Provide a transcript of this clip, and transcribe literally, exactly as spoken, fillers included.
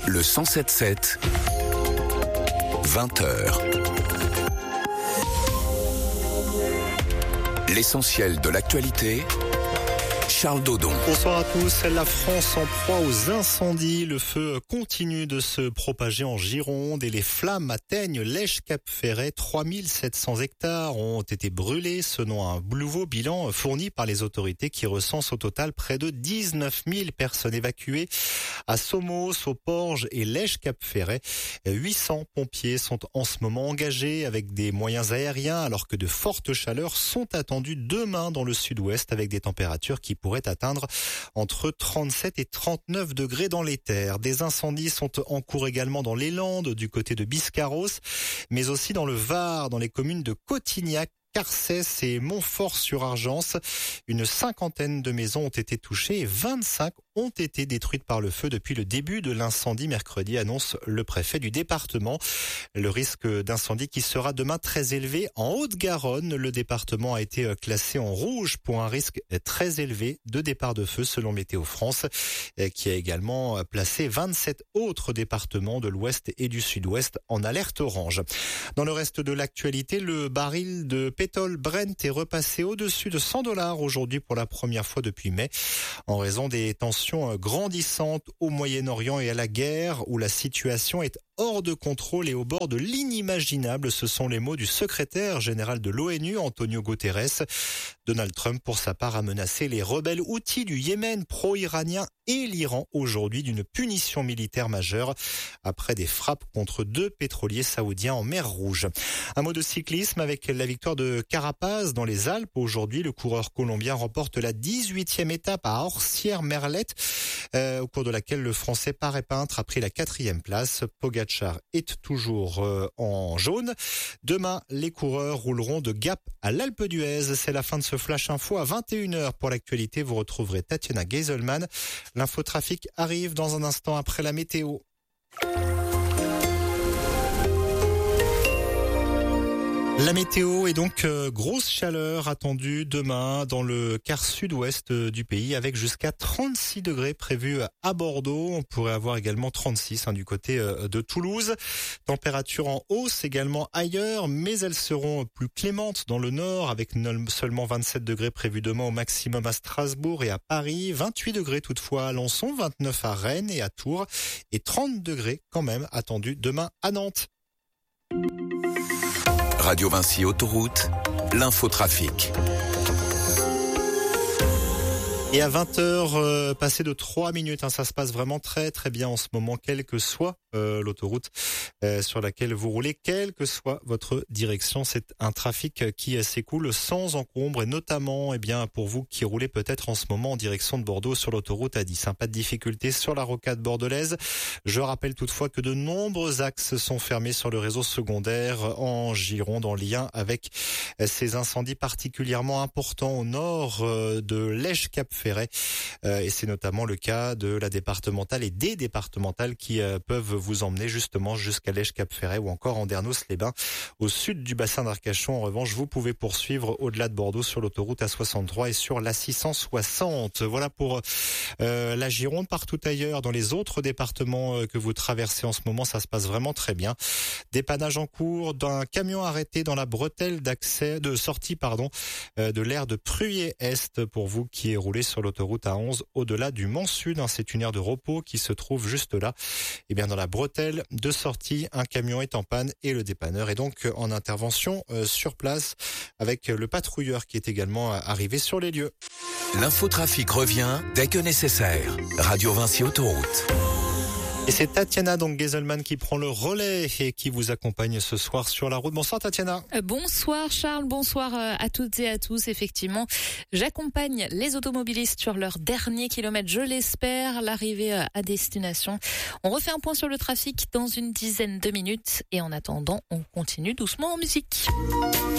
Le cent sept sept, vingt heures. L'essentiel de l'actualité, Charles Dodon. Bonsoir à tous. La France en proie aux incendies. Le feu continue de se propager en Gironde et les flammes atteignent Lège-Cap-Ferret. trois mille sept cents hectares ont été brûlés selon un nouveau bilan fourni par les autorités qui recense au total près de dix-neuf mille personnes évacuées à Somos, au Porge et Lège-Cap-Ferret. huit cents pompiers sont en ce moment engagés avec des moyens aériens alors que de fortes chaleurs sont attendues demain dans le sud-ouest avec des températures qui pourrait atteindre entre trente-sept et trente-neuf degrés dans les terres. Des incendies sont en cours également dans les Landes, du côté de Biscarrosse, mais aussi dans le Var, dans les communes de Cotignac, Carcès et Montfort-sur-Argence. Une cinquantaine de maisons ont été touchées et vingt-cinq ont été détruites par le feu depuis le début de l'incendie mercredi, annonce le préfet du département. Le risque d'incendie qui sera demain très élevé en Haute-Garonne. Le département a été classé en rouge pour un risque très élevé de départ de feu selon Météo France, qui a également placé vingt-sept autres départements de l'ouest et du sud-ouest en alerte orange. Dans le reste de l'actualité, le baril de pétrole Brent est repassé au-dessus de cent dollars aujourd'hui pour la première fois depuis mai, en raison des tensions grandissantes au Moyen-Orient et à la guerre, où la situation est hors de contrôle et au bord de l'inimaginable. Ce sont les mots du secrétaire général de l'ONU, Antonio Guterres. Donald Trump, pour sa part, a menacé les rebelles houthis du Yémen pro-iranien et l'Iran aujourd'hui d'une punition militaire majeure après des frappes contre deux pétroliers saoudiens en mer Rouge. Un mot de cyclisme avec la victoire de Carapaz dans les Alpes. Aujourd'hui, le coureur colombien remporte la dix-huitième étape à Orsières-Merlette, euh, au cours de laquelle le Français Paré Peintre a pris la quatrième place. Pogacar est toujours euh, en jaune. Demain, les coureurs rouleront de Gap à l'Alpe d'Huez. C'est la fin de ce Flash Info. À vingt et une heures pour l'actualité, vous retrouverez Tatiana Geiselman. L'infotrafic arrive dans un instant après la météo. La météo est donc euh, grosse chaleur attendue demain dans le quart sud-ouest euh, du pays avec jusqu'à trente-six degrés prévus à Bordeaux. On pourrait avoir également trente-six hein, du côté euh, de Toulouse. Température en hausse également ailleurs, mais elles seront plus clémentes dans le nord avec seulement vingt-sept degrés prévus demain au maximum à Strasbourg et à Paris. vingt-huit degrés toutefois à Alençon, vingt-neuf à Rennes et à Tours et trente degrés quand même attendus demain à Nantes. Radio Vinci Autoroute, l'infotrafic. Et à vingt heures, euh, passé de trois minutes, hein, ça se passe vraiment très très bien en ce moment, quelle que soit euh, l'autoroute euh, sur laquelle vous roulez, quelle que soit votre direction. C'est un trafic qui euh, s'écoule sans encombre et notamment eh bien pour vous qui roulez peut-être en ce moment en direction de Bordeaux sur l'autoroute A dix. Hein, pas de difficulté sur la rocade bordelaise. Je rappelle toutefois que de nombreux axes sont fermés sur le réseau secondaire en Gironde en lien avec ces incendies particulièrement importants au nord euh, de Lège-Cap-Ferret. Euh, et c'est notamment le cas de la départementale et des départementales qui euh, peuvent vous emmener justement jusqu'à Lège-Cap-Ferret ou encore Andernos-les-Bains au sud du bassin d'Arcachon. En revanche, vous pouvez poursuivre au-delà de Bordeaux sur l'autoroute A soixante-trois et sur l'A six cent soixante. Voilà pour euh, la Gironde. Partout ailleurs, dans les autres départements euh, que vous traversez en ce moment, ça se passe vraiment très bien. Dépannage en cours d'un camion arrêté dans la bretelle d'accès, de sortie pardon, euh, de l'aire de Pruyé-Est pour vous qui roulez sur l'autoroute A onze au-delà du Mans Sud. C'est une aire de repos qui se trouve juste là. Et bien dans la bretelle de sortie, un camion est en panne et le dépanneur est donc en intervention euh, sur place avec le patrouilleur qui est également arrivé sur les lieux. L'infotrafic revient dès que nécessaire. Radio Vinci Autoroute. Et c'est Tatiana donc Geiselman qui prend le relais et qui vous accompagne ce soir sur la route. Bonsoir Tatiana. Euh, bonsoir Charles, bonsoir à toutes et à tous. Effectivement, j'accompagne les automobilistes sur leur dernier kilomètre, je l'espère, l'arrivée à destination. On refait un point sur le trafic dans une dizaine de minutes et en attendant, on continue doucement en musique.